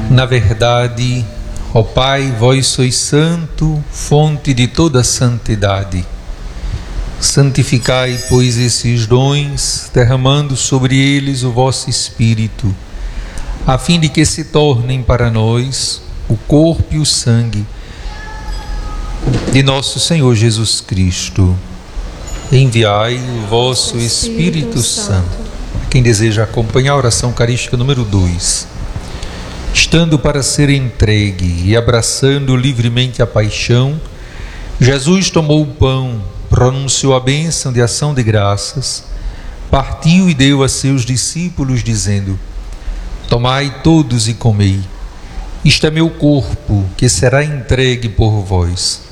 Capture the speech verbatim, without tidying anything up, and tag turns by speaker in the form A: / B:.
A: Na verdade, ó Pai, vós sois santo, fonte de toda santidade. Santificai, pois, esses dons, derramando sobre eles o vosso Espírito, a fim de que se tornem para nós o corpo e o sangue de nosso Senhor Jesus Cristo. Enviai o vosso Espírito Santo. Quem deseja acompanhar a oração eucarística número dois. Estando para ser entregue e abraçando livremente a paixão, Jesus tomou o pão, pronunciou a bênção de ação de graças, partiu e deu a seus discípulos, dizendo: tomai todos e comei, isto é meu corpo, que será entregue por vós.